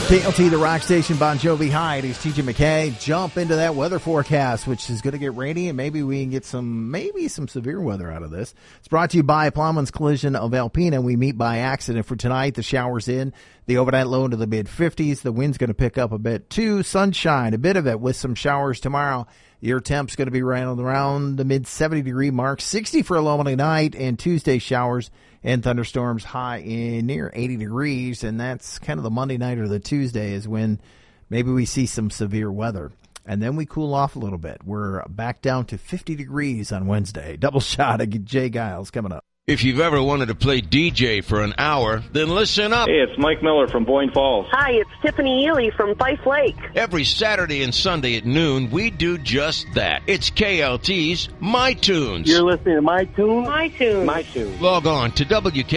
KLT, the rock station, Bon Jovi. Hi, it is TJ McKay. Jump into that weather forecast, which is going to get rainy, and maybe we can get some severe weather out of this. It's brought to you by Plowman's Collision of Alpena. We meet by accident for tonight. The shower's in. The overnight low into the mid-50s. The wind's going to pick up a bit, too. Sunshine, a bit of it with some showers tomorrow. Your temp's going to be right around the mid-70-degree mark. 60 for a low Monday night, and Tuesday showers and thunderstorms high in near 80 degrees, and that's kind of the Monday night or the Tuesday is when maybe we see some severe weather. And then we cool off a little bit. We're back down to 50 degrees on Wednesday. Double shot of Jay Giles coming up. If you've ever wanted to play DJ for an hour, then listen up. Hey, it's Mike Miller from Boyne Falls. Hi, it's Tiffany Ely from Fife Lake. Every Saturday and Sunday at noon, we do just that. It's KLT's My Tunes. You're listening to My Tunes? My Tunes. My Tunes. Log on to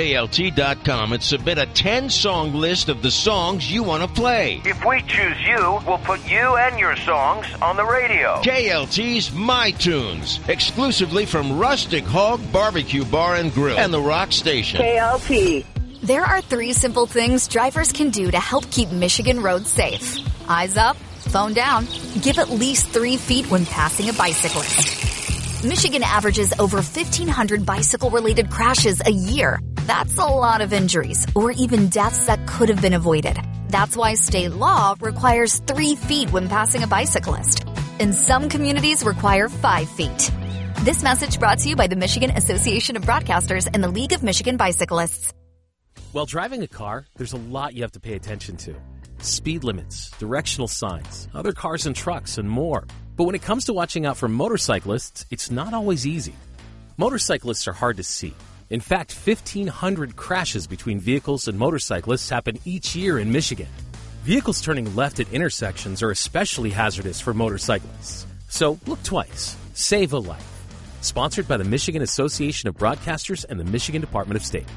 WKLT.com and submit a 10-song list of the songs you want to play. If we choose you, we'll put you and your songs on the radio. KLT's My Tunes, exclusively from Rustic Hog Barbecue Bar and Grill and the Rock Station. KLT. There are 3 simple things drivers can do to help keep Michigan roads safe. Eyes up, phone down, give at least 3 feet when passing a bicyclist. Michigan averages over 1,500 bicycle-related crashes a year. That's a lot of injuries or even deaths that could have been avoided. That's why state law requires 3 feet when passing a bicyclist. And some communities require 5 feet. This message brought to you by the Michigan Association of Broadcasters and the League of Michigan Bicyclists. While driving a car, there's a lot you have to pay attention to. Speed limits, directional signs, other cars and trucks, and more. But when it comes to watching out for motorcyclists, it's not always easy. Motorcyclists are hard to see. In fact, 1,500 crashes between vehicles and motorcyclists happen each year in Michigan. Vehicles turning left at intersections are especially hazardous for motorcyclists. So look twice. Save a life. Sponsored by the Michigan Association of Broadcasters and the Michigan Department of State.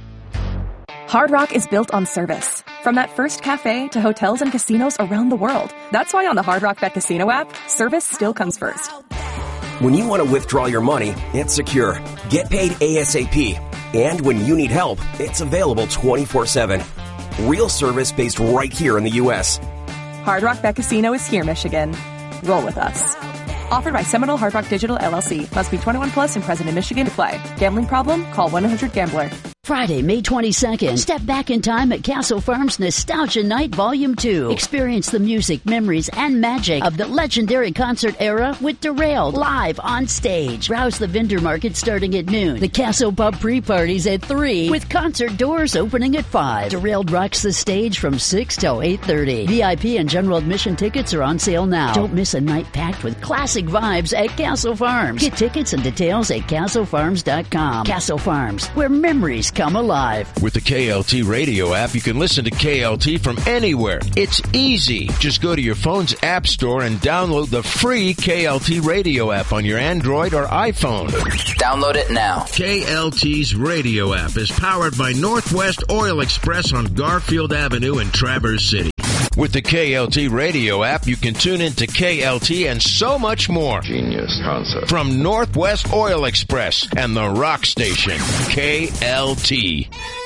Hard Rock is built on service. From that first cafe to hotels and casinos around the world. That's why on the Hard Rock Bet Casino app, service still comes first. When you want to withdraw your money, it's secure. Get paid ASAP. And when you need help, it's available 24/7. Real service based right here in the U.S. Hard Rock Bet Casino is here, Michigan. Roll with us. Offered by Seminole Hard Rock Digital, LLC. Must be 21 plus and present in Michigan to play. Gambling problem? Call 1-800-GAMBLER. Friday, May 22nd. Step back in time at Castle Farms Nostalgia Night Volume 2. Experience the music, memories, and magic of the legendary concert era with Derailed live on stage. Browse the vendor market starting at noon. The Castle Pub pre-parties at 3 with concert doors opening at 5. Derailed rocks the stage from 6 till 8:30. VIP and general admission tickets are on sale now. Don't miss a night packed with classic vibes at Castle Farms. Get tickets and details at castlefarms.com. Castle Farms, where memories come alive. With the KLT radio app, you can listen to KLT from anywhere. It's easy. Just go to your phone's app store and download the free KLT radio app on your Android or iPhone. Download it now. KLT's radio app is powered by Northwest Oil Express on Garfield Avenue in Traverse City. With the KLT radio app, you can tune into KLT and so much more. Genius concept. From Northwest Oil Express and the Rock Station, KLT.